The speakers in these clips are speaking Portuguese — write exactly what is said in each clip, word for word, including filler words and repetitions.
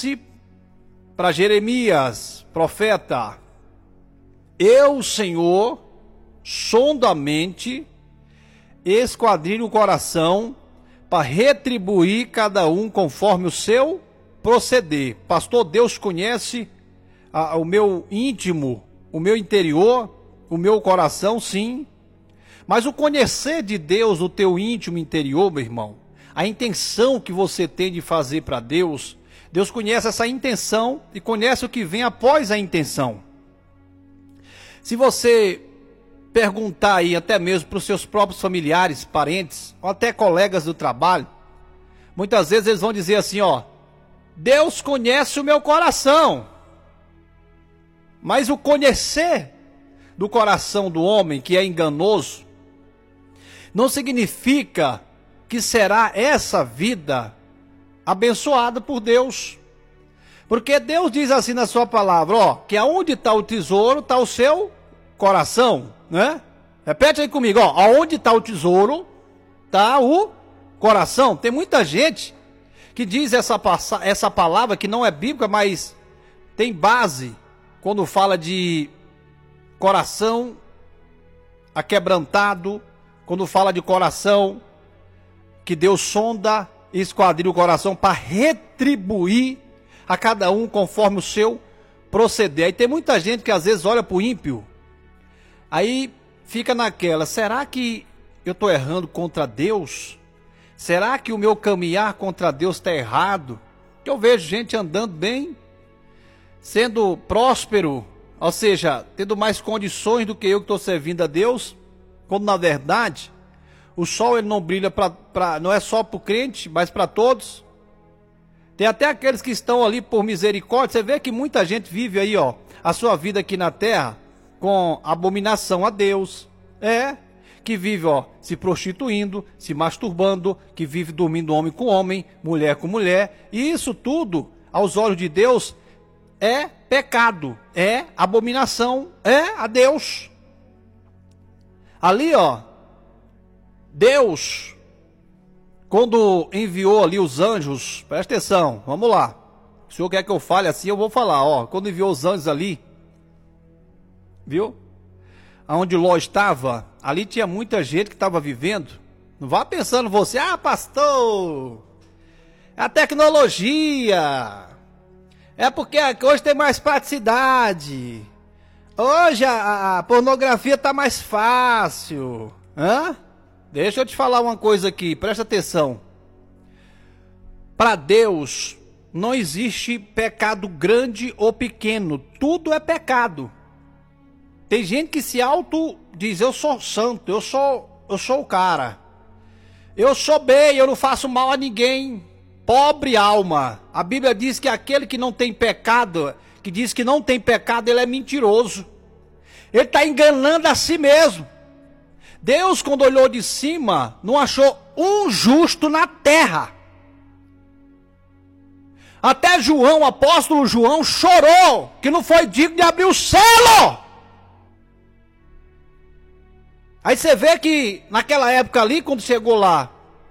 disse para Jeremias, profeta: eu, Senhor, sondo a mente, esquadrilho o coração, para retribuir cada um conforme o seu proceder. Pastor, Deus conhece a, o meu íntimo, o meu interior, o meu coração, sim. Mas o conhecer de Deus, o teu íntimo interior, meu irmão, a intenção que você tem de fazer para Deus, Deus conhece essa intenção e conhece o que vem após a intenção. Se você perguntar aí até mesmo para os seus próprios familiares, parentes, ou até colegas do trabalho, muitas vezes eles vão dizer assim, ó: Deus conhece o meu coração. Mas o conhecer do coração do homem, que é enganoso, não significa que será essa vida abençoada por Deus. Porque Deus diz assim na sua palavra, ó, que aonde está o tesouro, está o seu coração, né? Repete aí comigo, ó, aonde está o tesouro, está o coração. Tem muita gente que diz essa, essa palavra que não é bíblica, mas tem base quando fala de coração aquebrantado, quando fala de coração que Deus sonda e esquadrilha o coração para retribuir a cada um conforme o seu proceder. Aí tem muita gente que às vezes olha para o ímpio, aí fica naquela: será que eu estou errando contra Deus? Será que o meu caminhar contra Deus está errado? Que eu vejo gente andando bem, sendo próspero, ou seja, tendo mais condições do que eu que estou servindo a Deus, quando na verdade o sol ele não brilha pra, pra, não é só para o crente, mas para todos. Tem até aqueles que estão ali por misericórdia. Você vê que muita gente vive aí, ó, a sua vida aqui na terra com abominação a Deus. É, que vive, ó, se prostituindo, se masturbando, que vive dormindo homem com homem, mulher com mulher. E isso tudo, aos olhos de Deus, é pecado, é abominação, é a Deus. Ali, ó, Deus, quando enviou ali os anjos, presta atenção, vamos lá. Se o senhor quer que eu fale assim, eu vou falar, ó. Quando enviou os anjos ali, viu? Aonde Ló estava, ali tinha muita gente que estava vivendo. Não vá pensando você, ah, pastor, é a tecnologia, é porque hoje tem mais praticidade, hoje a, a pornografia está mais fácil. Hã? Deixa eu te falar uma coisa aqui, presta atenção. Para Deus não existe pecado grande ou pequeno, tudo é pecado. Tem gente que se auto diz: eu sou santo, eu sou, eu sou o cara, eu sou bem, eu não faço mal a ninguém. Pobre alma. A Bíblia diz que aquele que não tem pecado, que diz que não tem pecado, ele é mentiroso. Ele está enganando a si mesmo. Deus, quando olhou de cima, não achou um justo na terra. Até João, o apóstolo João, chorou que não foi digno de abrir o selo. Aí você vê que naquela época ali, quando chegou lá,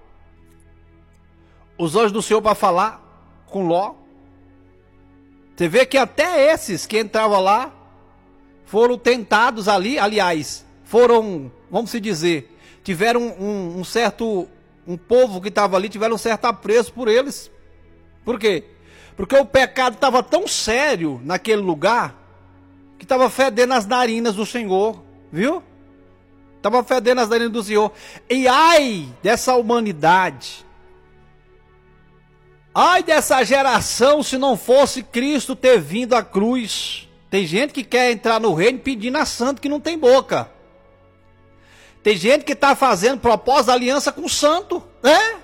os anjos do Senhor para falar com Ló, você vê que até esses que entravam lá foram tentados ali, aliás, foram, vamos se dizer, tiveram um, um certo, um povo que estava ali, tiveram um certo apreço por eles. Por quê? Porque o pecado estava tão sério naquele lugar, que estava fedendo as narinas do Senhor, viu? Estava fedendo as narinas do Senhor. E ai dessa humanidade, ai dessa geração, se não fosse Cristo ter vindo à cruz. Tem gente que quer entrar no reino pedindo a santo que não tem boca. Tem gente que está fazendo propósito de aliança com o santo, né?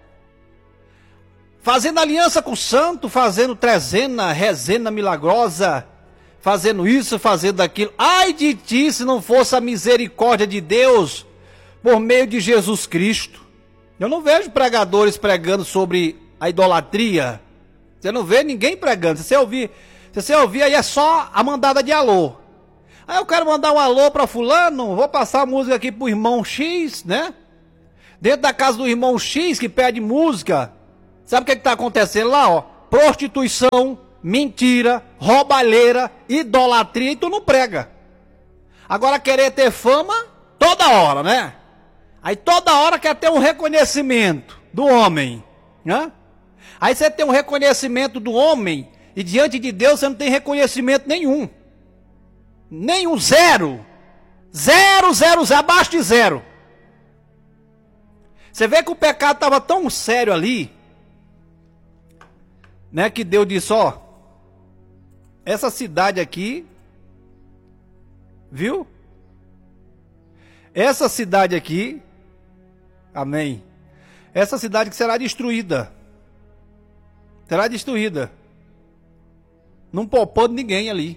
Fazendo aliança com o santo, fazendo trezena, rezena milagrosa, fazendo isso, fazendo aquilo. Ai de ti se não fosse a misericórdia de Deus por meio de Jesus Cristo. Eu não vejo pregadores pregando sobre a idolatria. Você não vê ninguém pregando. Se você ouvir, se você ouvir aí é só a mandada de alô. Aí eu quero mandar um alô para fulano, vou passar a música aqui pro irmão X, né? Dentro da casa do irmão X que pede música. Sabe o que está acontecendo lá, ó? prostituição, mentira, roubalheira, idolatria, e tu não prega. Agora querer ter fama toda hora, né? Aí toda hora quer ter um reconhecimento do homem, né? Aí você tem um reconhecimento do homem e diante de Deus você não tem reconhecimento nenhum. Nenhum, zero. Zero, zero, zero, abaixo de zero. Você vê que o pecado estava tão sério ali, né, que Deus disse, ó, essa cidade aqui, viu? Essa cidade aqui, amém, essa cidade que será destruída, será destruída, não poupando ninguém ali,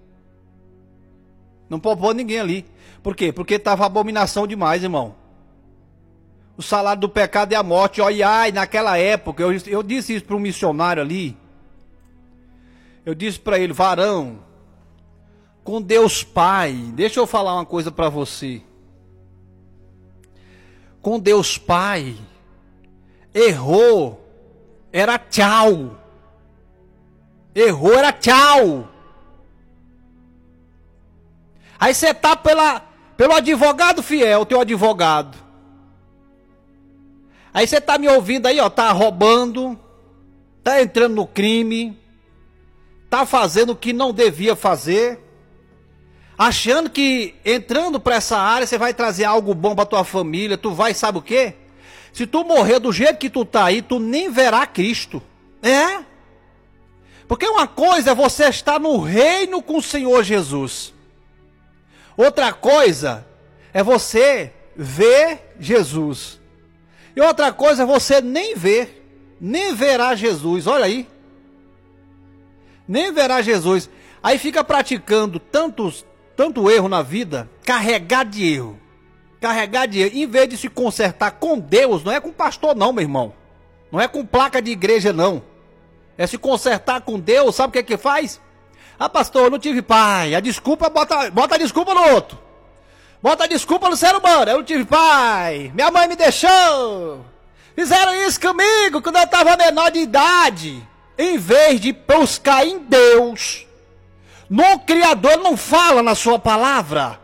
não poupou ninguém ali, por quê? Porque estava abominação demais, irmão. O salário do pecado é a morte. Olha, ai, naquela época, eu, eu disse isso para um missionário ali. Eu disse para ele, varão, com Deus Pai, deixa eu falar uma coisa para você. Com Deus Pai, errou, era tchau. Errou, era tchau. Aí você tá pela, pelo advogado fiel, teu advogado. Aí você tá me ouvindo aí, ó, tá roubando, tá entrando no crime, tá fazendo o que não devia fazer, achando que entrando para essa área você vai trazer algo bom para tua família, tu vai, sabe o quê? Se tu morrer do jeito que tu tá aí, tu nem verá Cristo. É? Porque uma coisa é você estar no reino com o Senhor Jesus. Outra coisa é você ver Jesus. E outra coisa é você nem ver, nem verá Jesus, olha aí. Nem verá Jesus. Aí fica praticando tantos, tanto erro na vida, carregado de erro. Carregado de erro, em vez de se consertar com Deus, não é com pastor não, meu irmão. Não é com placa de igreja não. É se consertar com Deus, sabe o que é que faz? Ah, pastor, eu não tive pai, a desculpa, bota, bota a desculpa no outro. Bota a desculpa no ser humano, eu não tive pai, minha mãe me deixou, fizeram isso comigo quando eu estava menor de idade. Em vez de buscar em Deus, no Criador, ele não fala na sua palavra.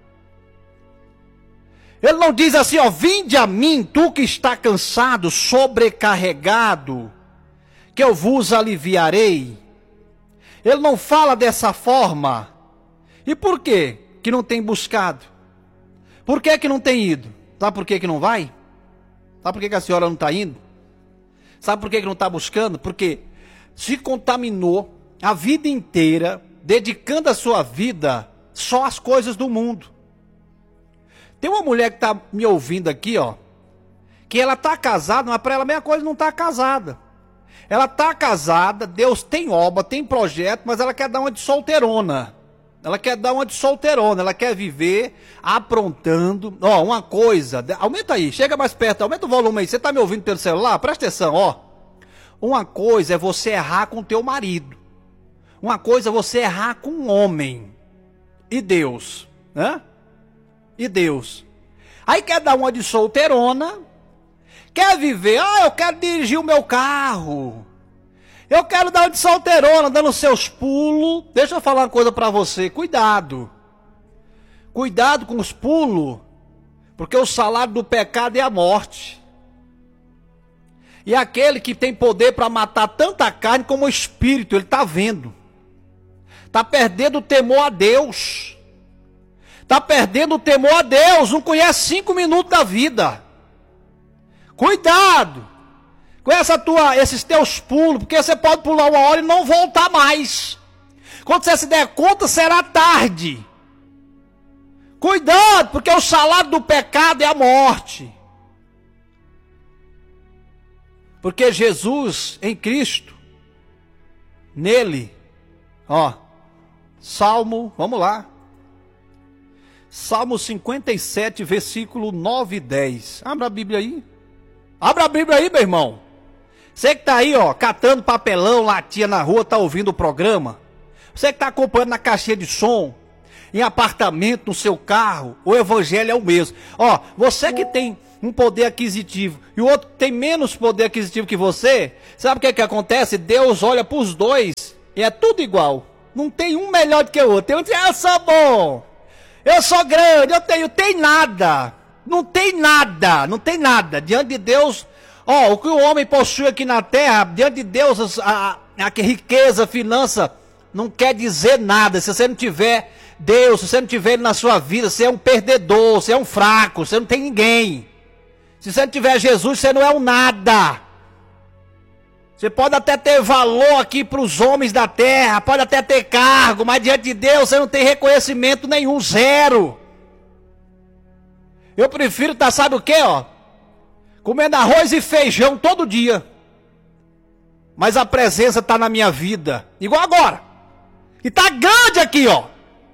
Ele não diz assim, ó, vinde a mim, tu que está cansado, sobrecarregado, que eu vos aliviarei. Ele não fala dessa forma. E por quê que não tem buscado? Por que que não tem ido? Sabe por que que não vai? Sabe por que que a senhora não está indo? Sabe por que que não está buscando? Porque se contaminou a vida inteira, dedicando a sua vida só às coisas do mundo. Tem uma mulher que está me ouvindo aqui, ó, que ela está casada, mas para ela a mesma coisa não está casada. Ela está casada, Deus tem obra, tem projeto, mas ela quer dar uma de solteirona. Ela quer dar uma de solteirona, ela quer viver aprontando. Ó, uma coisa, aumenta aí, chega mais perto, aumenta o volume aí. Você está me ouvindo pelo celular? Presta atenção, ó. Uma coisa é você errar com teu marido. Uma coisa é você errar com um homem. E Deus, né? E Deus. Aí quer dar uma de solteirona, quer viver, ah, eu quero dirigir o meu carro. Eu quero dar uma de solteirona, dando seus pulos. Deixa eu falar uma coisa para você, cuidado. Cuidado com os pulos, porque o salário do pecado é a morte. E aquele que tem poder para matar tanta carne como o espírito, ele está vendo. Está perdendo o temor a Deus. Está perdendo o temor a Deus, não conhece cinco minutos da vida. Cuidado com essa tua, esses teus pulos, porque você pode pular uma hora e não voltar mais. Quando você se der conta, será tarde. Cuidado, porque o salário do pecado é a morte. Porque Jesus, em Cristo, nele, ó, Salmo, vamos lá. Salmo cinquenta e sete, versículo nove e dez. Abra a Bíblia aí. Abra a Bíblia aí, meu irmão. Você que está aí, ó, catando papelão, latinha na rua, está ouvindo o programa. Você que está acompanhando na caixinha de som, em apartamento, no seu carro, o evangelho é o mesmo. Ó, você que tem um poder aquisitivo e o outro tem menos poder aquisitivo que você, sabe o que é que acontece? Deus olha para os dois e é tudo igual. Não tem um melhor do que o outro. Tem um que diz, eu sou bom, eu sou grande, eu tenho, tem nada. Não tem nada, não tem nada. Diante de Deus, ó, o que o homem possui aqui na terra, diante de Deus, a, a, a riqueza, a finança, não quer dizer nada. Se você não tiver Deus, se você não tiver Ele na sua vida, você é um perdedor, você é um fraco, você não tem ninguém. Se você não tiver Jesus, você não é um nada. Você pode até ter valor aqui para os homens da terra, pode até ter cargo, mas diante de Deus você não tem reconhecimento nenhum, zero. Eu prefiro estar, tá, sabe o que, ó? Comendo arroz e feijão todo dia. Mas a presença está na minha vida, igual agora. E está grande aqui, ó.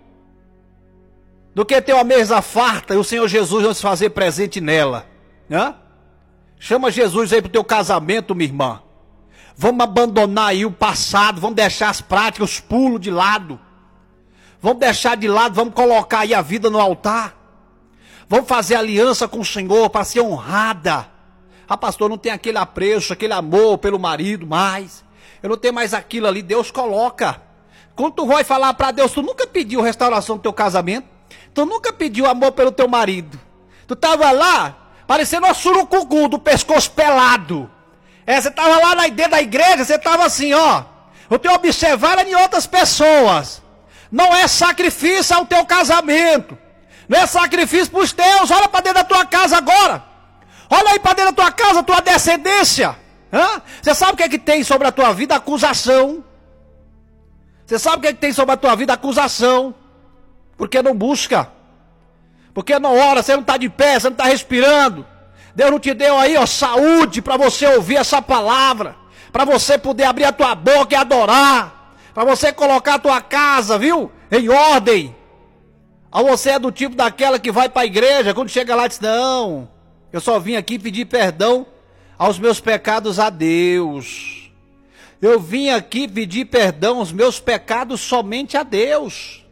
Do que ter uma mesa farta e o Senhor Jesus não se fazer presente nela. Né? Chama Jesus aí para o teu casamento, minha irmã. Vamos abandonar aí o passado, vamos deixar as práticas, os pulos de lado. Vamos deixar de lado, vamos colocar aí a vida no altar. Vamos fazer aliança com o Senhor para ser honrada. Ah, pastor, não tem aquele apreço, aquele amor pelo marido mais. Eu não tenho mais aquilo ali, Deus coloca. Quando tu vai falar para Deus, tu nunca pediu restauração do teu casamento? Tu nunca pediu amor pelo teu marido? Tu estava lá, parecendo uma surucucu do pescoço pelado. É, você estava lá na, dentro da igreja, você estava assim, ó. Eu tenho observado em outras pessoas. Não é sacrifício ao teu casamento. Não é sacrifício para os teus. Olha para dentro da tua casa agora. Olha aí para dentro da tua casa, tua descendência. Hã? Você sabe o que é que tem sobre a tua vida? Acusação. Você sabe o que é que tem sobre a tua vida? Acusação. Porque não busca. Porque não ora, você não está de pé, você não está respirando. Deus não te deu aí, ó, saúde para você ouvir essa palavra. Para você poder abrir a tua boca e adorar. Para você colocar a tua casa, viu? Em ordem. Ou você é do tipo daquela que vai para a igreja, quando chega lá diz, não, eu só vim aqui pedir perdão aos meus pecados a Deus. Eu vim aqui pedir perdão aos meus pecados somente a Deus.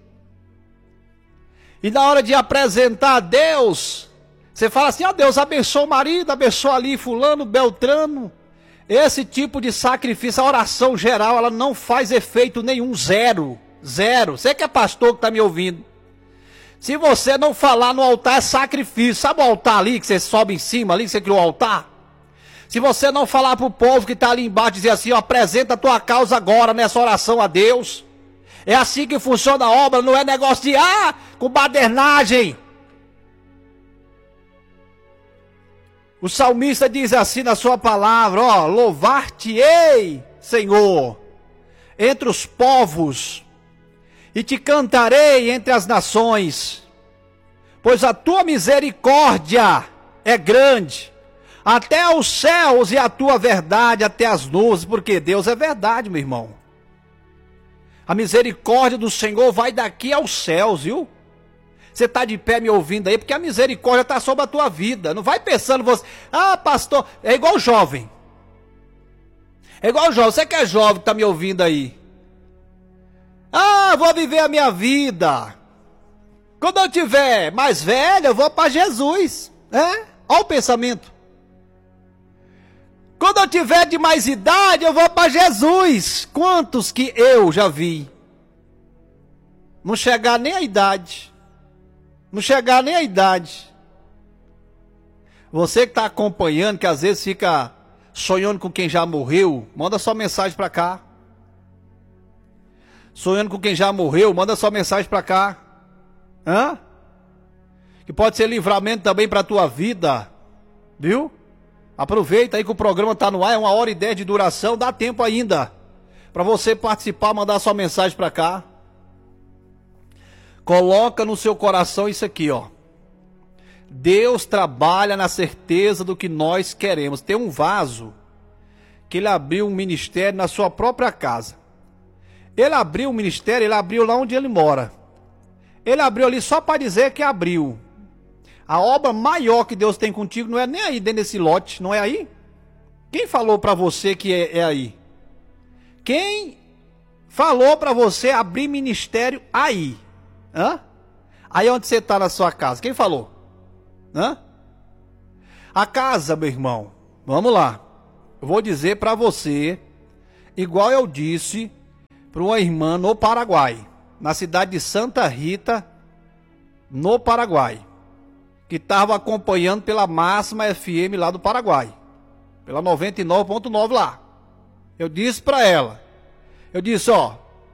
E na hora de apresentar a Deus, você fala assim, ó, Deus abençoa o marido, abençoa ali fulano, beltrano. Esse tipo de sacrifício, a oração geral, ela não faz efeito nenhum, zero, zero. Você que é pastor que está me ouvindo. Se você não falar no altar é sacrifício. Sabe o altar ali que você sobe em cima ali, que você criou o altar? Se você não falar para o povo que está ali embaixo, dizer assim, ó, apresenta a tua causa agora nessa oração a Deus. É assim que funciona a obra, não é negócio de, ah, com badernagem. O salmista diz assim na sua palavra, ó, louvar-te-ei, Senhor, entre os povos, e te cantarei entre as nações, pois a tua misericórdia é grande, até os céus, e a tua verdade até as nuvens, porque Deus é verdade, meu irmão. A misericórdia do Senhor vai daqui aos céus, viu? Você está de pé me ouvindo aí, porque a misericórdia está sobre a tua vida. Não vai pensando você, ah, pastor, é igual jovem. É igual jovem, você que é jovem que está me ouvindo aí. Ah, vou viver a minha vida. Quando eu tiver mais velho, eu vou para Jesus. É? Olha o pensamento. Quando eu tiver de mais idade, eu vou para Jesus. Quantos que eu já vi? Não chegar nem a idade. Não chegar nem a idade. Você que está acompanhando, que às vezes fica sonhando com quem já morreu, manda sua mensagem para cá. Sonhando com quem já morreu, manda sua mensagem para cá. Hã? Que pode ser livramento também para a tua vida. Viu? Aproveita aí que o programa está no ar, é uma hora e dez de duração, dá tempo ainda. Para você participar, mandar sua mensagem para cá. Coloca no seu coração isso aqui, ó. Deus trabalha na certeza do que nós queremos. Tem um vaso que ele abriu um ministério na sua própria casa. Ele abriu o ministério, ele abriu lá onde ele mora. Ele abriu ali só para dizer que abriu. A obra maior que Deus tem contigo não é nem aí dentro desse lote, não é aí? Quem falou para você que é, é aí? Quem falou para você abrir ministério aí? Hã? Aí onde você está na sua casa? Quem falou? Hã? A casa, meu irmão, vamos lá. Eu vou dizer para você, igual eu disse para uma irmã no Paraguai, na cidade de Santa Rita, no Paraguai, que estava acompanhando pela Máxima F M lá do Paraguai, pela noventa e nove ponto nove lá. Eu disse para ela, eu disse, ó,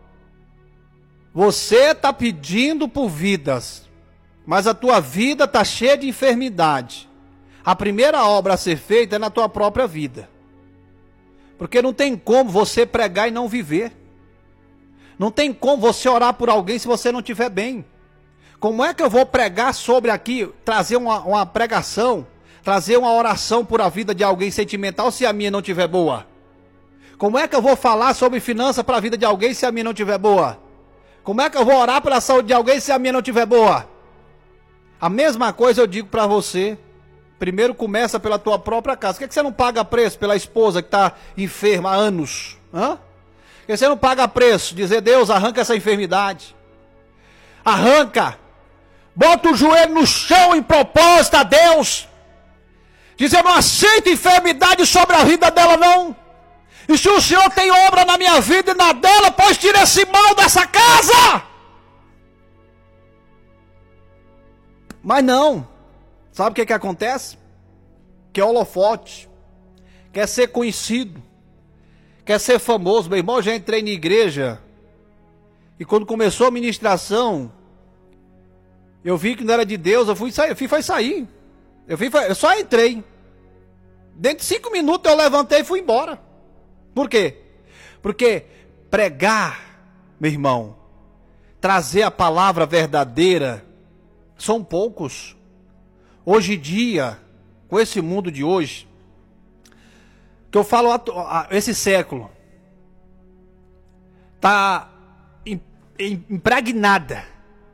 você está pedindo por vidas, mas a tua vida está cheia de enfermidade. A primeira obra a ser feita é na tua própria vida. Porque não tem como você pregar e não viver. Não tem como você orar por alguém se você não estiver bem. Como é que eu vou pregar sobre aqui, trazer uma, uma pregação, trazer uma oração por a vida de alguém sentimental se a minha não estiver boa? Como é que eu vou falar sobre finança para a vida de alguém se a minha não estiver boa? Como é que eu vou orar pela saúde de alguém se a minha não estiver boa? A mesma coisa eu digo para você. Primeiro começa pela tua própria casa. Por que, que você não paga preço pela esposa que está enferma há anos? Hã? Por que você não paga preço? Dizer, Deus, arranca essa enfermidade. Arranca. Bota o joelho no chão em propósito a Deus. Dizer, eu não aceito enfermidade sobre a vida dela não. E se o Senhor tem obra na minha vida e na dela, pois tira esse mal dessa casa. Mas não. Sabe o que que acontece? Quer holofote, quer ser conhecido, quer ser famoso. Meu irmão, eu já entrei na igreja e quando começou a ministração, eu vi que não era de Deus, eu fui sair, eu fui foi sair. Eu, fui, eu só entrei. Dentro de cinco minutos eu levantei e fui embora. Por quê? Porque pregar, meu irmão, trazer a palavra verdadeira, são poucos. Hoje em dia, com esse mundo de hoje, que eu falo, esse século, está impregnada,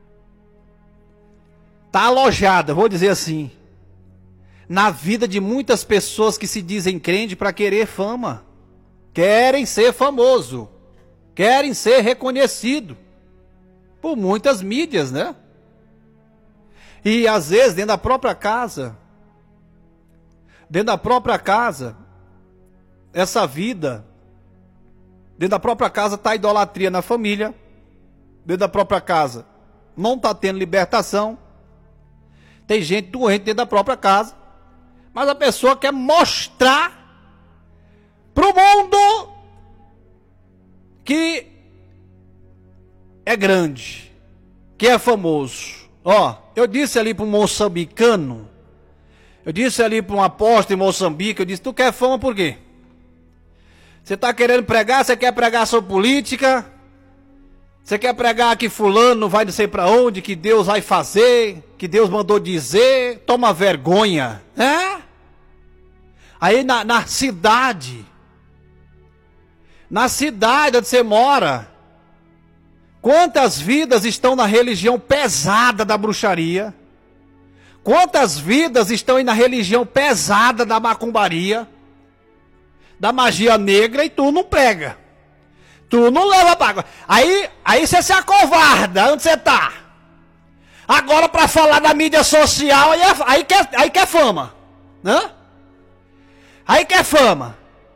está alojada, vou dizer assim, na vida de muitas pessoas que se dizem crente para querer fama, querem ser famoso, querem ser reconhecido por muitas mídias, né? E às vezes dentro da própria casa, dentro da própria casa, essa vida, dentro da própria casa está a idolatria na família, dentro da própria casa não está tendo libertação, tem gente doente dentro da própria casa, mas a pessoa quer mostrar para o mundo que é grande, que é famoso. Ó, eu disse ali para um moçambicano, eu disse ali para um apóstolo em Moçambique, eu disse, tu quer fama por quê? Você está querendo pregar, você quer pregar sobre política, você quer pregar que fulano não vai não sei para onde, que Deus vai fazer, que Deus mandou dizer, toma vergonha, é? Aí na, na cidade, na cidade onde você mora, quantas vidas estão na religião pesada da bruxaria? Quantas vidas estão aí na religião pesada da macumbaria? Da magia negra e tu não prega. Tu não leva para... Aí, aí você se acovarda, onde você está? Agora para falar da mídia social, aí, é, aí, quer, aí quer fama. Hã? Aí quer fama.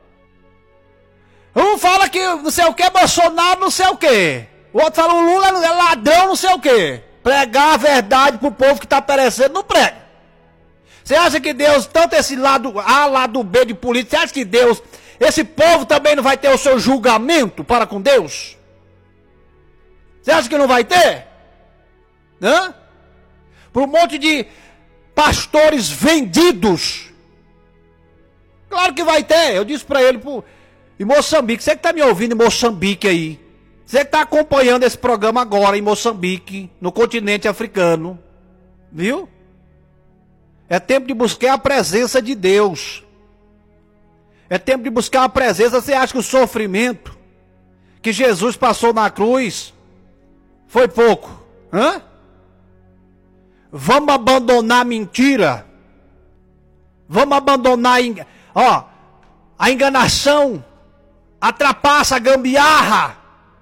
Um fala que não sei o que, Bolsonaro não sei o que. O outro fala, o Lula é ladrão, não sei o quê. Pregar a verdade pro povo que está perecendo, não prega. Você acha que Deus, tanto esse lado A, lado B de política, você acha que Deus, esse povo também não vai ter o seu julgamento para com Deus? Você acha que não vai ter? Hã? Por um monte de pastores vendidos. Claro que vai ter. Eu disse para ele, pô, em Moçambique, você que está me ouvindo em Moçambique aí, você que está acompanhando esse programa agora em Moçambique, no continente africano, viu? É tempo de buscar a presença de Deus. É tempo de buscar a presença. Você acha que o sofrimento que Jesus passou na cruz foi pouco? Hã? Vamos abandonar a mentira. Vamos abandonar ó, a enganação, a trapaça, a gambiarra.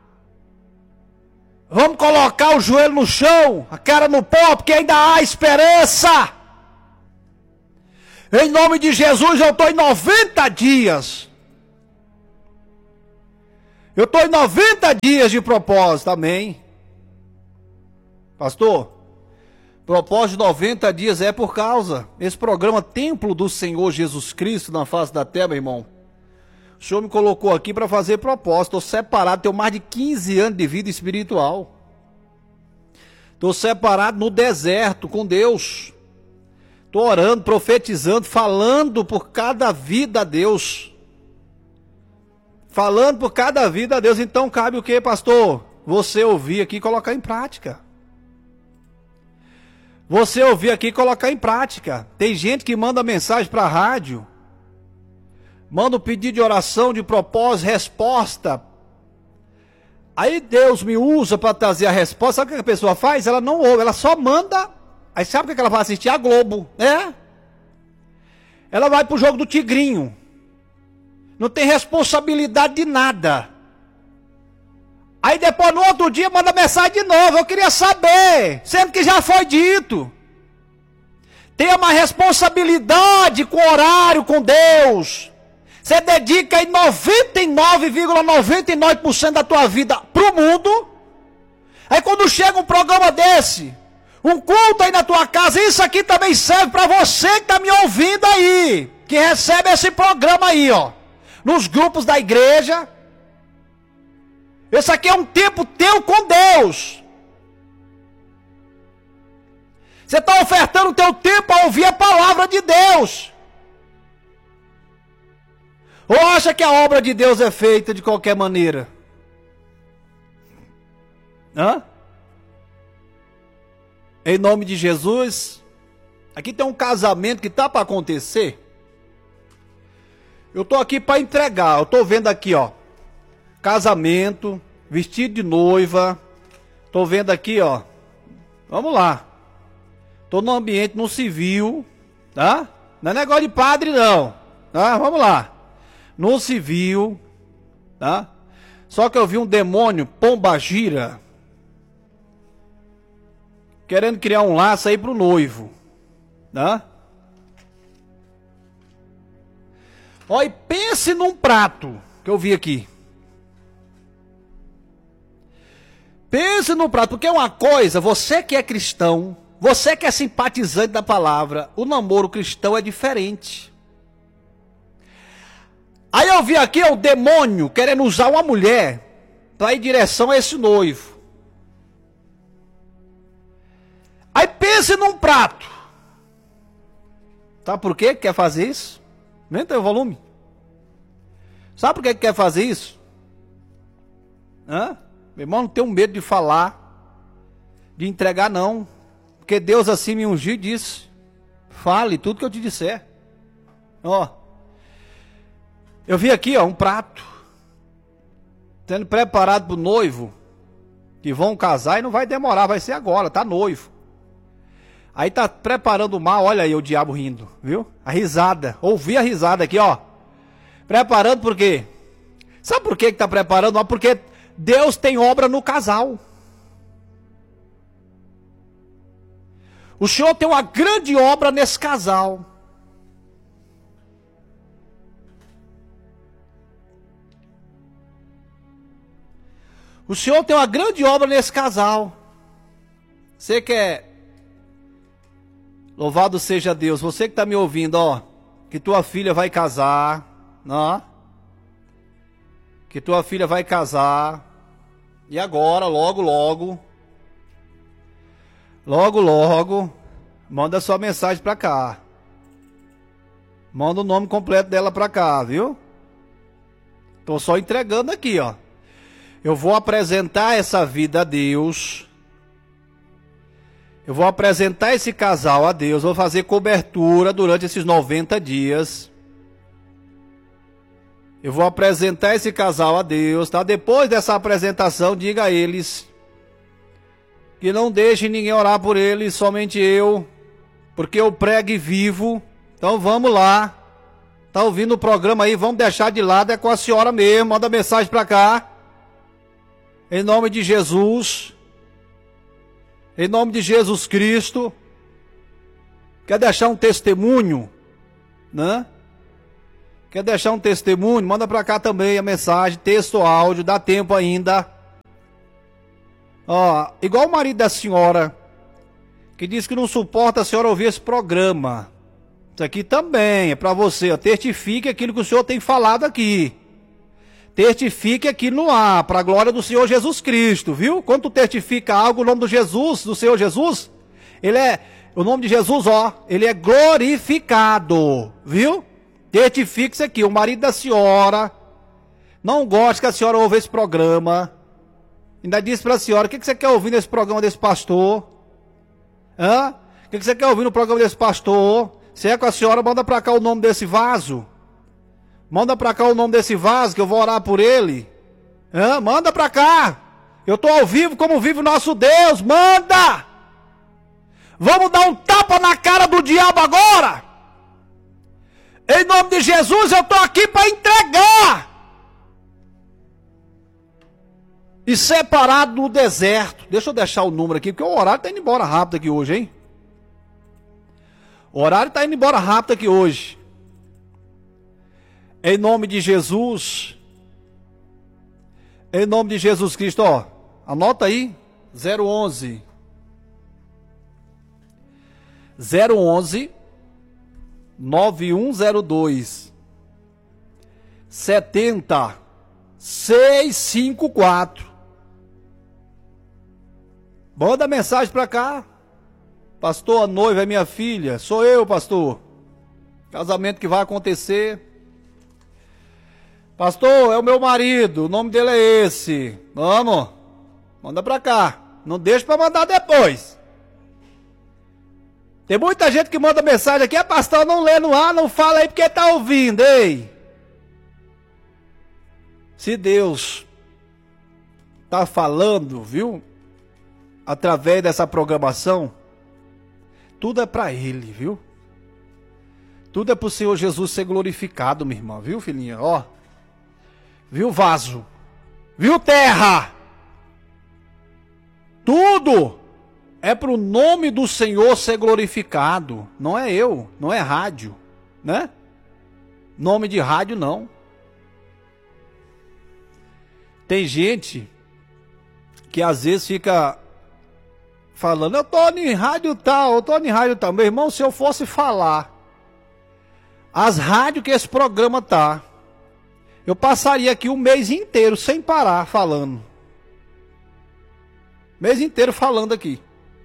Vamos colocar o joelho no chão, a cara no pó, porque ainda há esperança. Em nome de Jesus, eu estou em noventa dias. Eu estou em noventa dias de propósito, amém. Pastor, propósito de noventa dias é por causa esse programa Templo do Senhor Jesus Cristo na face da terra, meu irmão. O Senhor me colocou aqui para fazer propósito. Estou separado, tenho mais de quinze anos de vida espiritual. Estou separado no deserto com Deus. Estou orando, profetizando, falando por cada vida a Deus. Falando por cada vida a Deus. Então cabe o que, pastor? Você ouvir aqui e colocar em prática. Você ouvir aqui e colocar em prática. Tem gente que manda mensagem para a rádio. Manda um pedido de oração, de propósito, resposta. Aí Deus me usa para trazer a resposta. Sabe o que a pessoa faz? Ela não ouve, ela só manda. Aí sabe o que ela vai assistir? A Globo, né? Ela vai pro jogo do Tigrinho. Não tem responsabilidade de nada. Aí depois no outro dia manda mensagem de novo. Eu queria saber, sendo que já foi dito. Tenha uma responsabilidade com o horário, com Deus. Você dedica aí noventa e nove vírgula noventa e nove por cento da tua vida pro mundo. Aí quando chega um programa desse, um culto aí na tua casa, isso aqui também serve para você que está me ouvindo aí, que recebe esse programa aí, ó, nos grupos da igreja. Esse aqui é um tempo teu com Deus. Você está ofertando o teu tempo a ouvir a palavra de Deus. Ou acha que a obra de Deus é feita de qualquer maneira? Hã? Em nome de Jesus. Aqui tem um casamento que está para acontecer. Eu estou aqui para entregar. Eu estou vendo aqui, ó, casamento, vestido de noiva. Estou vendo aqui, ó. Vamos lá. Estou no ambiente, no civil, tá? Não é negócio de padre, não. Tá? Vamos lá. No civil, tá? Só que eu vi um demônio, pombagira, querendo criar um laço aí pro noivo, tá? Ó, e pense num prato que eu vi aqui. Pense num prato, porque é uma coisa, você que é cristão, você que é simpatizante da palavra, o namoro cristão é diferente. Aí eu vi aqui o demônio querendo usar uma mulher para ir em direção a esse noivo. Aí pense num prato. Sabe por que quer fazer isso? Aumenta o volume. Sabe por que quer fazer isso? Hã? Meu irmão, não tenho medo de falar, de entregar não. Porque Deus assim me ungiu e disse: fale tudo que eu te disser. Ó. Eu vi aqui, ó, um prato sendo preparado para o noivo, que vão casar e não vai demorar, vai ser agora, tá noivo. Aí tá preparando o mal, olha aí o diabo rindo, viu? A risada, ouvi a risada aqui, ó. Preparando por quê? Sabe por que que tá preparando? Porque Deus tem obra no casal. O Senhor tem uma grande obra nesse casal. O Senhor tem uma grande obra nesse casal. Você quer... Louvado seja Deus. Você que está me ouvindo, ó. Que tua filha vai casar. Ó. Que tua filha vai casar. E agora, logo, logo. Logo, logo. Manda sua mensagem para cá. Manda o nome completo dela para cá, viu? Tô só entregando aqui, ó. Eu vou apresentar essa vida a Deus. Eu vou apresentar esse casal a Deus. Vou fazer cobertura durante esses noventa dias. Eu vou apresentar esse casal a Deus, tá? Depois dessa apresentação, diga a eles que não deixem ninguém orar por eles, somente eu, porque eu prego e vivo. Então vamos lá. Tá ouvindo o programa aí? Vamos deixar de lado, é com a senhora mesmo. Manda mensagem pra cá. Em nome de Jesus. Em nome de Jesus Cristo. Quer deixar um testemunho? né? Quer deixar um testemunho? Manda para cá também a mensagem, texto ou áudio, dá tempo ainda. Ó, igual o marido da senhora, que diz que não suporta a senhora ouvir esse programa. Isso aqui também é para você, ó, testifique aquilo que o senhor tem falado aqui. Testifique aqui no ar, para a glória do Senhor Jesus Cristo, viu? Quando tu testifica algo, o nome do Jesus, do Senhor Jesus, ele é, o nome de Jesus, ó, ele é glorificado, viu? Testifique isso aqui, o marido da senhora não gosta que a senhora ouça esse programa. Ainda disse para a senhora, o que, que você quer ouvir nesse programa desse pastor? Hã? O que, que você quer ouvir no programa desse pastor? Se é com a senhora, manda para cá o nome desse vaso. Manda para cá o nome desse vaso, que eu vou orar por ele. Hã? Manda para cá. Eu estou ao vivo como vive o nosso Deus. Manda! Vamos dar um tapa na cara do diabo agora! Em nome de Jesus, eu estou aqui para entregar. E separado no deserto. Deixa eu deixar o número aqui, porque o horário está indo embora rápido aqui hoje, hein? O horário está indo embora rápido aqui hoje. Em nome de Jesus. Em nome de Jesus Cristo, ó. Anota aí. zero onze. zero onze. nove um zero dois. setenta. seiscentos e cinquenta e quatro. Manda mensagem para cá. Pastor, a noiva é minha filha. Sou eu, pastor. Casamento que vai acontecer. Pastor, é o meu marido. O nome dele é esse. Vamos. Manda para cá. Não deixa para mandar depois. Tem muita gente que manda mensagem aqui. É, pastor, não lê no ar, não fala aí porque tá ouvindo, ei. Se Deus tá falando, viu? Através dessa programação, tudo é para Ele, viu? Tudo é para o Senhor Jesus ser glorificado, minha irmã, viu, filhinha? Ó, viu, vaso? Viu, terra? Tudo é para o nome do Senhor ser glorificado. Não é eu, não é rádio, né? Nome de rádio, não. Tem gente que às vezes fica falando, eu tô em rádio tal, eu tô em rádio tal. Meu irmão, se eu fosse falar as rádios que esse programa tá, eu passaria aqui um mês inteiro sem parar falando. Mês inteiro falando aqui.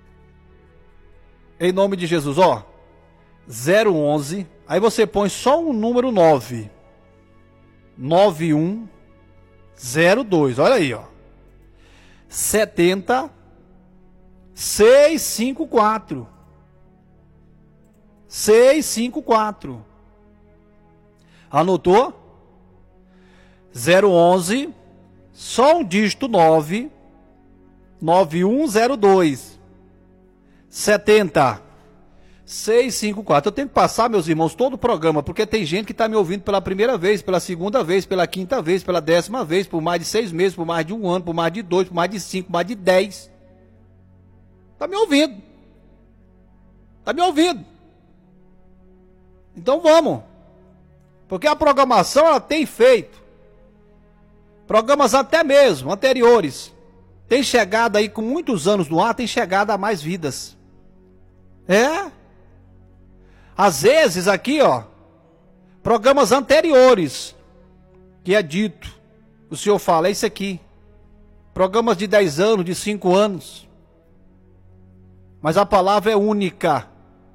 Em nome de Jesus, ó. zero onze, aí você põe só um número nove. nove um zero dois, olha aí, ó. setenta, seiscentos e cinquenta e quatro. seiscentos e cinquenta e quatro. Anotou? zero onze, só um dígito nove, nove um zero dois. setenta, seiscentos e cinquenta e quatro. Eu tenho que passar, meus irmãos, todo o programa, porque tem gente que está me ouvindo pela primeira vez, pela segunda vez, pela quinta vez, pela décima vez, por mais de seis meses, por mais de um ano, por mais de dois, por mais de cinco, por mais de dez. Está me ouvindo. Está me ouvindo. Então vamos. Porque a programação, ela tem feito. Programas até mesmo, anteriores. Tem chegado aí com muitos anos no ar, tem chegado a mais vidas. É? Às vezes aqui, ó, programas anteriores, que é dito, o senhor fala, é isso aqui. Programas de dez anos, de cinco anos. Mas a palavra é única.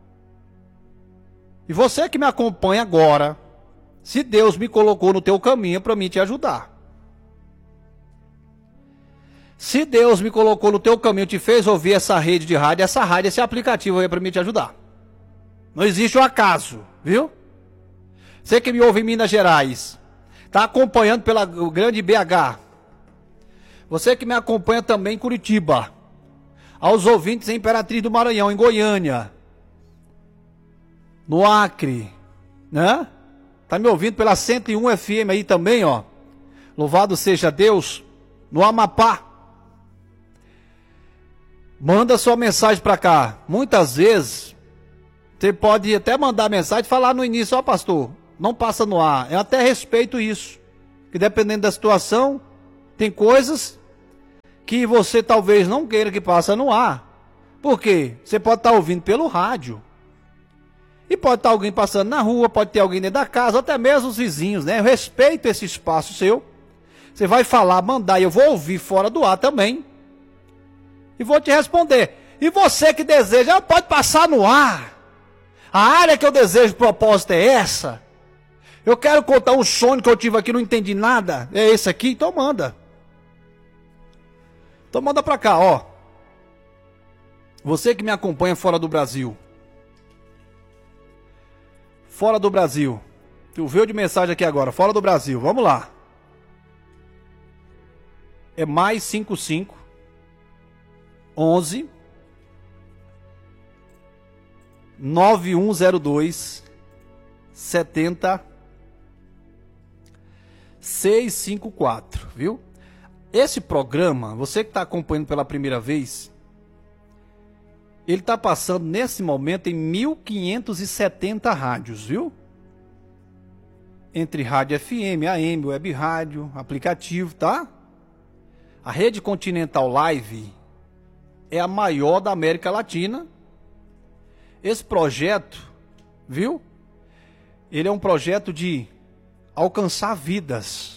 E você que me acompanha agora, se Deus me colocou no teu caminho, é para mim te ajudar. Se Deus me colocou no teu caminho, te fez ouvir essa rede de rádio, essa rádio, esse aplicativo aí é para mim te ajudar. Não existe um acaso, viu? Você que me ouve em Minas Gerais, está acompanhando pela grande B H. Você que me acompanha também em Curitiba. Aos ouvintes em Imperatriz do Maranhão, em Goiânia. No Acre, né? Tá me ouvindo pela cento e um F M aí também, ó. Louvado seja Deus. No Amapá. Manda sua mensagem para cá. Muitas vezes Você pode até mandar mensagem e falar no início, ó pastor, não passa no ar. Eu até respeito isso. Que dependendo da situação, tem coisas que você talvez não queira que passe no ar. Por quê? Você pode estar ouvindo pelo rádio. E pode estar alguém passando na rua, pode ter alguém dentro da casa, até mesmo os vizinhos, né? Eu respeito esse espaço seu. Você vai falar, mandar, e eu vou ouvir fora do ar também. E vou te responder. E você que deseja, pode passar no ar. A área que eu desejo, propósito é essa. Eu quero contar um sonho que eu tive aqui, não entendi nada. É esse aqui, então manda. Então manda pra cá, ó. Você que me acompanha fora do Brasil. Fora do Brasil. Tu veio de mensagem aqui agora, fora do Brasil. Vamos lá. É mais cinquenta e cinco, onze, nove um zero dois, setenta, seiscentos e cinquenta e quatro, viu? Esse programa, você que está acompanhando pela primeira vez, ele está passando nesse momento em mil quinhentos e setenta rádios, viu? Entre rádio F M, A M, web rádio, aplicativo, tá? A Rede Continental Live é a maior da América Latina. Esse projeto, viu? Ele é um projeto de alcançar vidas,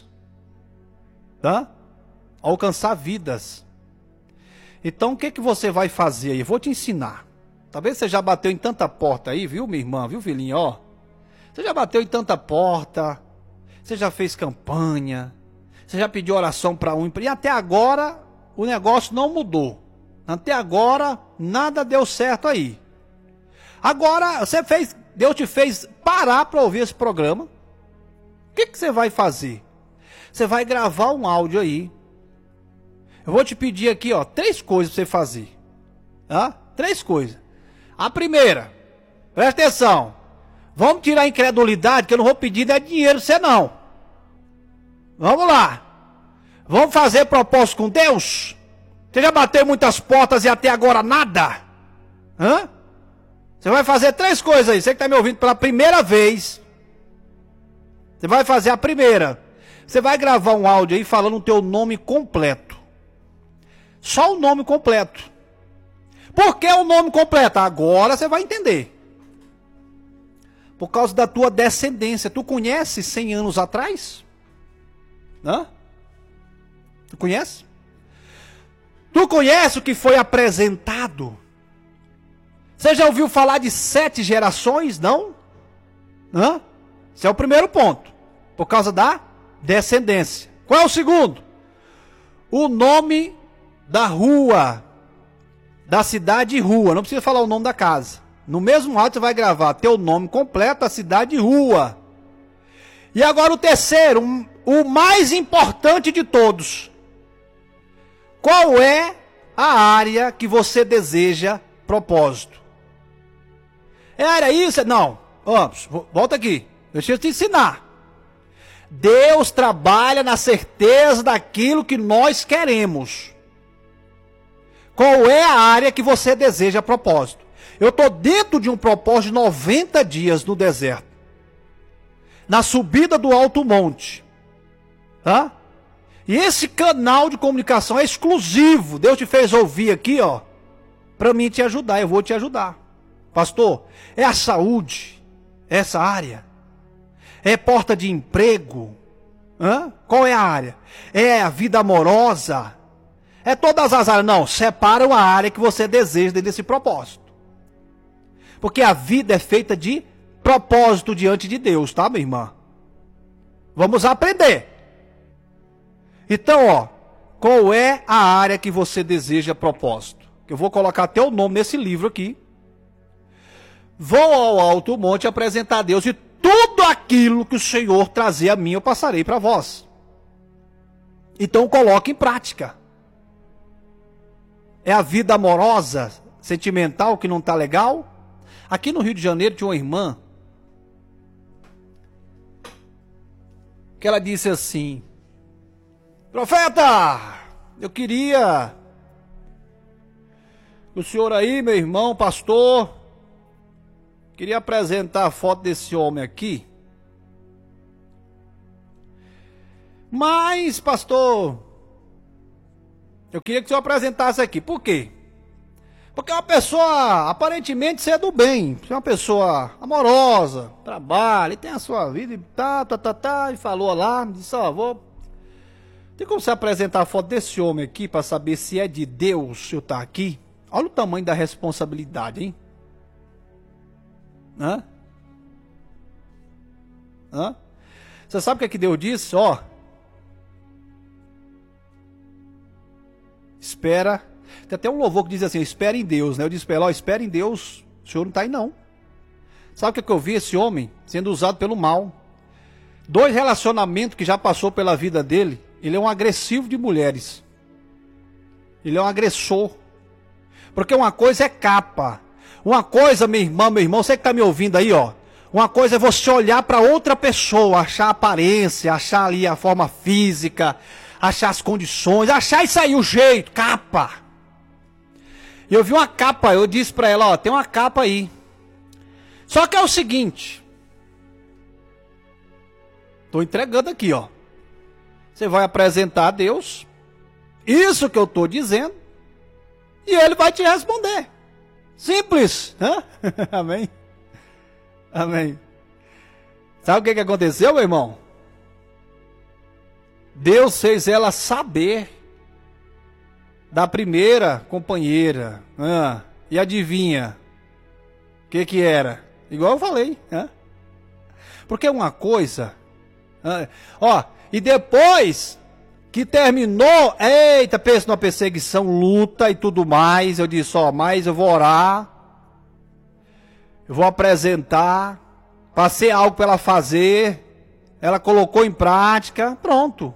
tá? Alcançar vidas. Então o que que você vai fazer aí? Eu vou te ensinar. Talvez você já bateu em tanta porta aí, viu, minha irmã, viu, filhinha, ó? Você já bateu em tanta porta, você já fez campanha, você já pediu oração para um, e até agora o negócio não mudou. Até agora nada deu certo aí. Agora você fez, Deus te fez parar para ouvir esse programa. O que que você vai fazer? Você vai gravar um áudio aí. Eu vou te pedir aqui, ó, três coisas para você fazer. Tá? Três coisas. A primeira, presta atenção. Vamos tirar a incredulidade, que eu não vou pedir é dinheiro pra você não. Vamos lá. Vamos fazer propósito com Deus? Você já bateu muitas portas e até agora nada? Hã? Você vai fazer três coisas aí. Você que está me ouvindo pela primeira vez. Você vai fazer a primeira. Você vai gravar um áudio aí falando o teu nome completo. Só o nome completo. Por que o nome completo? Agora você vai entender. Por causa da tua descendência. Tu conhece cem anos atrás? Hã? Tu conhece? Tu conhece o que foi apresentado? Você já ouviu falar de sete gerações? Não? Hã? Esse é o primeiro ponto. Por causa da descendência. Qual é o segundo? O nome da rua. Da cidade e rua. Não precisa falar o nome da casa. No mesmo áudio você vai gravar teu nome completo, a cidade e rua. E agora o terceiro, um, o mais importante de todos. Qual é a área que você deseja propósito? É área isso? Não. Vamos, volta aqui. Deixa eu te ensinar. Deus trabalha na certeza daquilo que nós queremos. Qual é a área que você deseja propósito? Eu estou dentro de um propósito de noventa dias no deserto. Na subida do Alto Monte. Tá? E esse canal de comunicação é exclusivo. Deus te fez ouvir aqui, ó. Para mim te ajudar. Eu vou te ajudar. Pastor, é a saúde. Essa área. É porta de emprego. Hã? Qual é a área? É a vida amorosa. É todas as áreas. Não, separa a área que você deseja desse propósito. Porque a vida é feita de propósito diante de Deus, tá, minha irmã? Vamos aprender. Então, ó, qual é a área que você deseja propósito? Eu vou colocar teu nome nesse livro aqui. Vou ao alto monte apresentar a Deus e tudo aquilo que o Senhor trazer a mim eu passarei para vós. Então coloque em prática. É a vida amorosa, sentimental que não está legal? Aqui no Rio de Janeiro tinha uma irmã que ela disse assim: profeta, eu queria o senhor aí, meu irmão, pastor, Queria apresentar a foto desse homem aqui. Mas, pastor, eu queria que o senhor apresentasse aqui. Por quê? Porque é uma pessoa, aparentemente, ser do bem. É uma pessoa amorosa, trabalha, e tem a sua vida, e tá, tá, tá, tá, e falou lá, disse, ó, vou... Tem como você apresentar a foto desse homem aqui, para saber se é de Deus, se eu tá aqui? Olha o tamanho da responsabilidade, hein? Hã? Hã? Você sabe o que é que Deus disse? Ó, espera... Tem até um louvor que diz assim, espere em Deus, né? Eu disse pra ela, ó, espere em Deus, o senhor não tá aí não. Sabe o que, é que eu vi esse homem sendo usado pelo mal? Dois relacionamentos que já passou pela vida dele, ele é um agressivo de mulheres. Ele é um agressor. Porque uma coisa é capa. Uma coisa, minha irmã, meu irmão, você que tá me ouvindo aí, ó. Uma coisa é você olhar para outra pessoa, achar a aparência, achar ali a forma física, achar as condições, achar isso aí, o jeito, capa. E eu vi uma capa, eu disse pra ela, ó, tem uma capa aí. Só que é o seguinte. Tô entregando aqui, ó. Você vai apresentar a Deus. Isso que eu tô dizendo. E ele vai te responder. Simples. Hã? Amém. Amém. Sabe o que que aconteceu, meu irmão? Deus fez ela saber da primeira companheira. Ah, e adivinha? O que que era? Igual eu falei. Ah? Porque uma coisa... Ah, ó, e depois que terminou... Eita, pensa numa perseguição, luta e tudo mais. Eu disse, ó, mas eu vou orar. Eu vou apresentar. Passei algo para ela fazer. Ela colocou em prática. Pronto.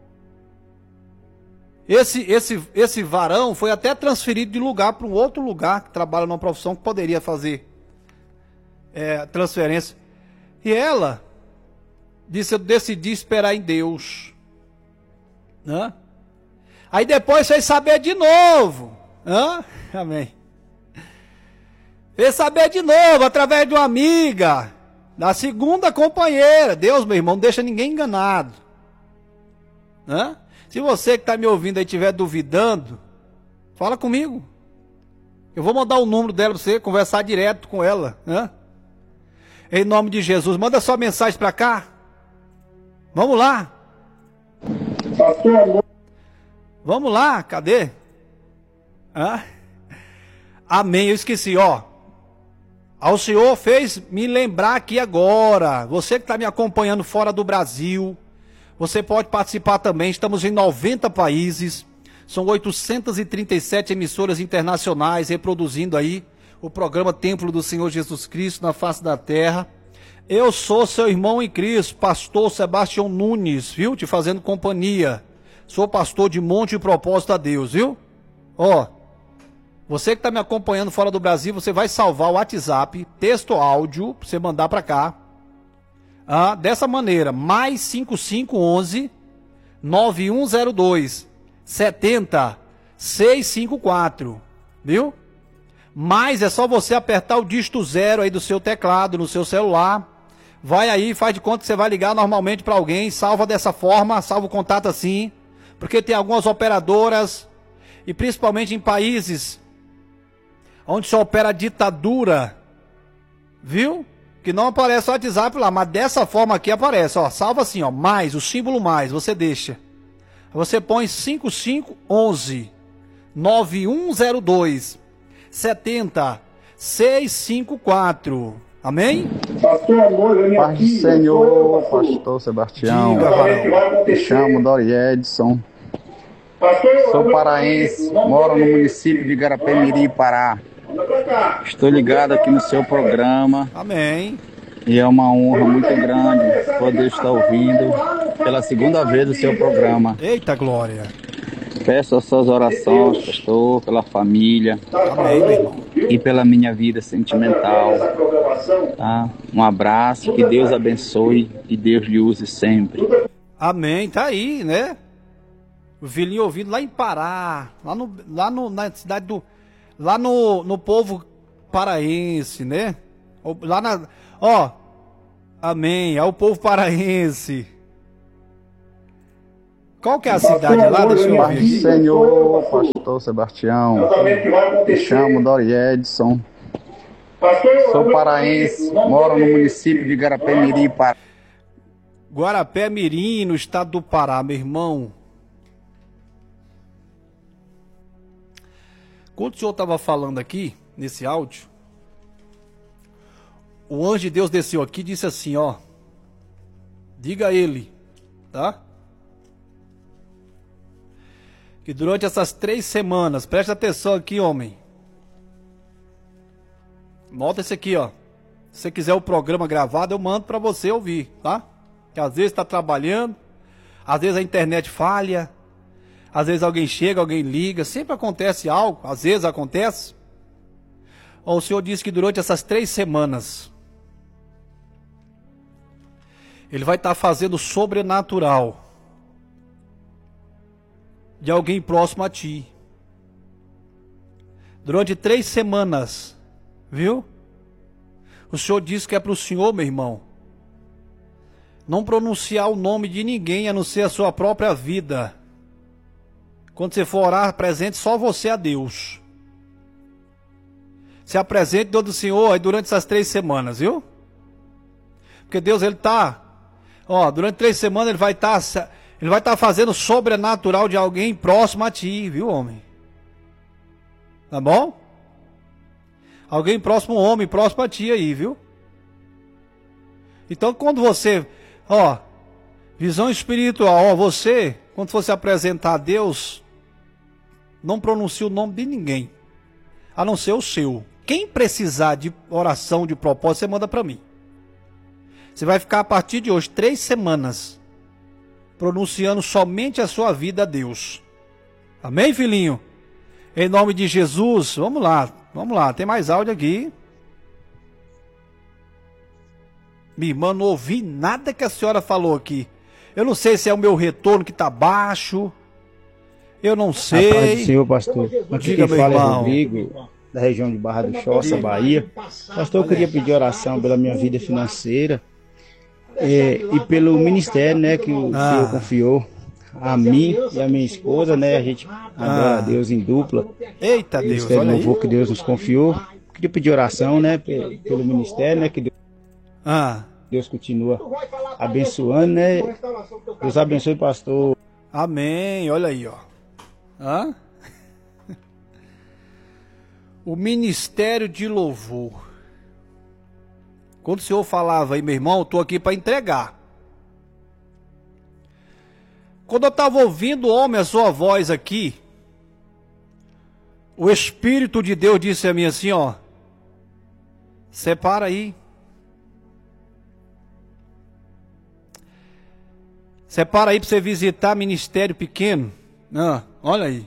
Esse, esse, esse varão foi até transferido de lugar para um outro lugar, que trabalha numa profissão que poderia fazer é, transferência. E ela disse, eu decidi esperar em Deus. Hã? Aí depois fez saber de novo. Hã? Amém. Fez saber de novo, através de uma amiga, da segunda companheira. Deus, meu irmão, não deixa ninguém enganado. Hã? Se você que está me ouvindo aí estiver duvidando, fala comigo. Eu vou mandar o número dela para você, conversar direto com ela. Né? Em nome de Jesus, manda sua mensagem para cá. Vamos lá. Vamos lá, cadê? Hã? Amém, eu esqueci, ó. Ao Senhor fez me lembrar aqui agora. Você que está me acompanhando fora do Brasil, você pode participar também, estamos em noventa países, são oitocentas e trinta e sete emissoras internacionais reproduzindo aí o programa Templo do Senhor Jesus Cristo na face da terra. Eu sou seu irmão em Cristo, pastor Sebastião Nunes, viu? Te fazendo companhia. Sou pastor de Monte e Propósito a Deus, viu? Ó, você que está me acompanhando fora do Brasil, você vai salvar o WhatsApp, texto áudio, para você mandar para cá. Ah, dessa maneira, mais cinco cinco um um, nove um zero dois, sete zero seis cinco quatro, viu? Mas é só você apertar o dígito zero aí do seu teclado, no seu celular, vai aí, faz de conta que você vai ligar normalmente para alguém, salva dessa forma, salva o contato assim, porque tem algumas operadoras, e principalmente em países onde se opera a ditadura, viu? Que não aparece o WhatsApp lá, mas dessa forma aqui aparece, ó, salva assim, ó, mais, o símbolo mais, você deixa. Você põe cinco cinco um um, nove um zero dois, sete zero seis cinco quatro. Amém? Pastor Amor, vem Paz do aqui. Senhor, pastor Sebastião. Diga, Me chamo Dori Edson. Pastor, Sou paraense, moro no município de Garapé-Miri, Pará. Estou ligado aqui no seu programa. Amém. E é uma honra muito grande poder estar ouvindo pela segunda vez o seu programa. Eita glória. Peço as suas orações, pastor, pela família. Amém, meu irmão. E pela minha vida sentimental. Tá? Um abraço, que Deus abençoe e Deus lhe use sempre. Amém, tá aí, né? O filhinho ouvindo lá em Pará, lá, no, lá no, na cidade do... Lá no, no povo paraense, né? Lá na... Ó, amém, é o povo paraense. Qual que é a cidade lá? Deixa eu ver aqui. Senhor, pastor Sebastião, me chamo Dori Edson, sou paraense, moro no município de Guarapé-Mirim, Pará. Guarapé-Mirim, no estado do Pará, meu irmão. Quando o senhor estava falando aqui, nesse áudio, o anjo de Deus desceu aqui e disse assim, ó, diga a ele, tá? Que durante essas três semanas, preste atenção aqui, homem. Nota esse aqui, ó. Se você quiser o programa gravado, eu mando pra você ouvir, tá? Que às vezes tá trabalhando, às vezes a internet falha, às vezes alguém chega, alguém liga, sempre acontece algo, às vezes acontece. Ó, o senhor disse que durante essas três semanas, ele vai estar fazendo sobrenatural de alguém próximo a ti. Durante três semanas, viu? O senhor disse que é para o senhor, meu irmão, não pronunciar o nome de ninguém a não ser a sua própria vida. Quando você for orar, apresente só você a Deus. Se apresente diante do Senhor aí durante essas três semanas, viu? Porque Deus, ele tá, ó, durante três semanas ele vai estar, ele vai estar fazendo sobrenatural de alguém próximo a ti, viu, homem? Tá bom? Alguém próximo, um homem próximo a ti aí, viu? Então quando você, ó, visão espiritual, ó, você, quando for se apresentar a Deus, não pronuncie o nome de ninguém, a não ser o seu. Quem precisar de oração, de propósito, você manda para mim. Você vai ficar a partir de hoje, três semanas, pronunciando somente a sua vida a Deus. Amém, filhinho? Em nome de Jesus, vamos lá, vamos lá, tem mais áudio aqui. Minha irmã, não ouvi nada que a senhora falou aqui. Eu não sei se é o meu retorno que está baixo. Eu não sei. A paz do Senhor, pastor. Aqui quem fala é Rodrigo, da região de Barra do Choça, Bahia. Pastor, eu queria pedir oração pela minha vida financeira é, e pelo ministério, né, que o ah. Senhor confiou a mim e a minha esposa, né? A gente adora ah. a Deus em dupla. Eita Deus, olha aí. Louvor que Deus nos confiou. Queria pedir oração, né, pelo ministério, né, que Deus, ah. Deus continua abençoando, né? Deus abençoe, pastor. Amém, olha aí, ó. Hã? O ministério de louvor. Quando o senhor falava aí, meu irmão, eu tô aqui para entregar. Quando eu estava ouvindo, homem, a sua voz aqui, o Espírito de Deus disse a mim assim, ó, separa aí. Separa aí para você visitar ministério pequeno. Ah, olha aí.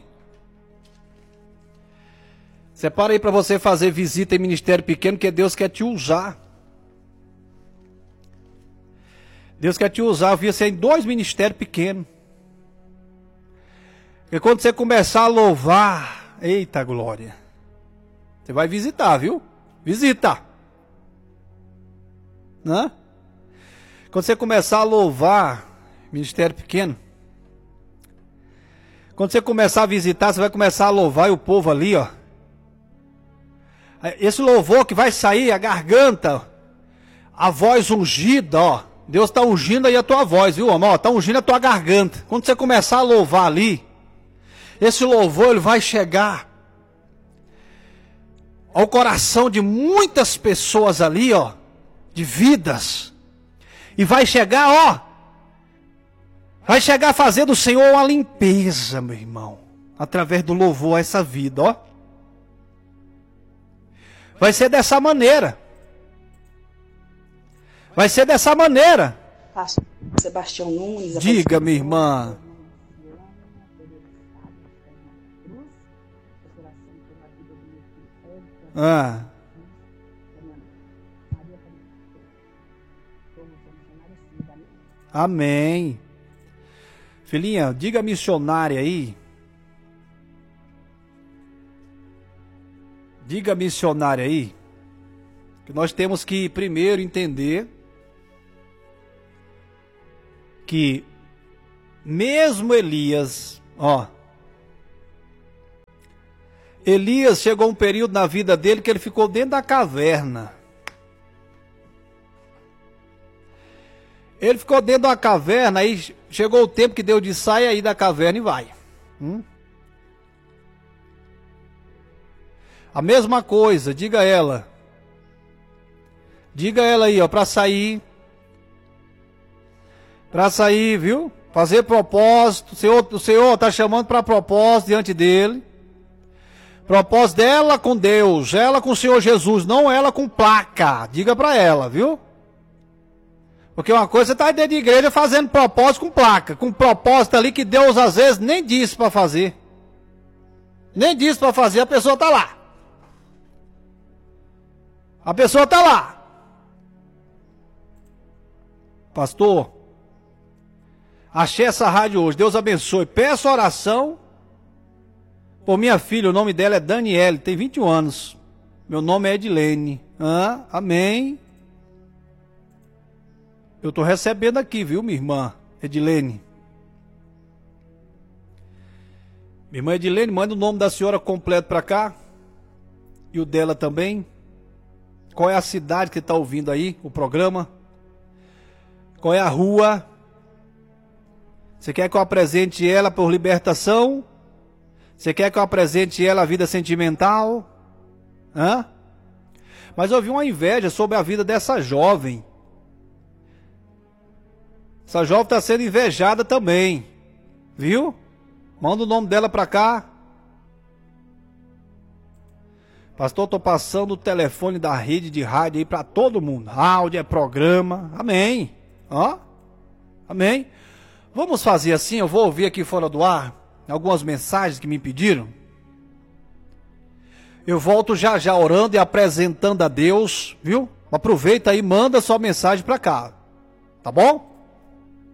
Separa aí para você fazer visita em ministério pequeno, que Deus quer te usar. Deus quer te usar. Eu vi você em dois ministérios pequenos. Porque quando você começar a louvar, eita glória, você vai visitar, viu? Visita. Né? Quando você começar a louvar, ministério pequeno, quando você começar a visitar, você vai começar a louvar e o povo ali, ó. Esse louvor que vai sair, a garganta, a voz ungida, ó. Deus está ungindo aí a tua voz, viu, amor? Está ungindo a tua garganta. Quando você começar a louvar ali, esse louvor ele vai chegar ao coração de muitas pessoas ali, ó, de vidas. E vai chegar, ó, vai chegar a fazer do Senhor uma limpeza, meu irmão, através do louvor a essa vida, ó. Vai ser dessa maneira. Vai ser dessa maneira. Pastor Sebastião Nunes. Diga, minha irmã. Ah. Amém. Filhinha, diga missionária aí. Diga missionária aí. que nós temos que primeiro entender que mesmo Elias, ó, Elias chegou um período na vida dele que ele ficou dentro da caverna. Ele ficou dentro da caverna, aí chegou o tempo que Deus disse, sai aí da caverna e vai. Hum? A mesma coisa, diga ela. Diga ela aí, ó, para sair. Para sair, viu? Fazer propósito. O Senhor, o Senhor está chamando para propósito diante dele. Propósito dela com Deus, ela com o Senhor Jesus, não ela com placa. Diga para ela, viu? Porque uma coisa, você está dentro de igreja fazendo propósito com placa. Com propósito ali que Deus às vezes nem disse para fazer. Nem disse para fazer, a pessoa está lá. A pessoa está lá. Pastor, achei essa rádio hoje, Deus abençoe. Peço oração por minha filha, o nome dela é Daniele, tem vinte e um anos. Meu nome é Edilene. Ah, amém. Eu estou recebendo aqui, viu, minha irmã Edilene? Minha irmã Edilene, manda o nome da senhora completo para cá. E o dela também. Qual é a cidade que está ouvindo aí, o programa? Qual é a rua? Você quer que eu apresente ela por libertação? Você quer que eu apresente ela a vida sentimental? Hã? Mas eu vi uma inveja sobre a vida dessa jovem. Essa jovem está sendo invejada também. Viu? Manda o nome dela para cá. Pastor, estou passando o telefone da rede de rádio aí para todo mundo. Áudio é programa. Amém. Ó. Amém. Vamos fazer assim, eu vou ouvir aqui fora do ar algumas mensagens que me pediram. Eu volto já já orando e apresentando a Deus, viu? Aproveita aí, manda sua mensagem para cá. Tá bom?